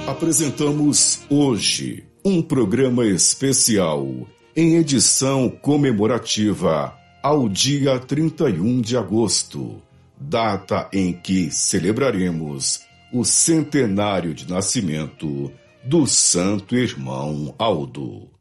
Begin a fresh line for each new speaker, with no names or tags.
Apresentamos hoje um programa especial em edição comemorativa ao dia 31 de agosto, data em que celebraremos o centenário de nascimento do Santo Irmão Aldo.